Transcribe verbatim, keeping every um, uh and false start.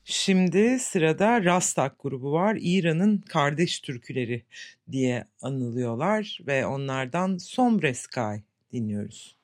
Şimdi sırada Rastak grubu var. İran'ın kardeş türküleri diye anılıyorlar ve onlardan Sombre Sky dinliyoruz.